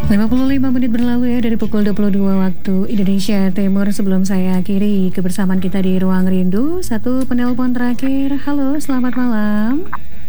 55 menit berlalu ya dari pukul 22 waktu Indonesia Timur. Sebelum saya akhiri kebersamaan kita di Ruang Rindu, satu penelpon terakhir. Halo, selamat malam.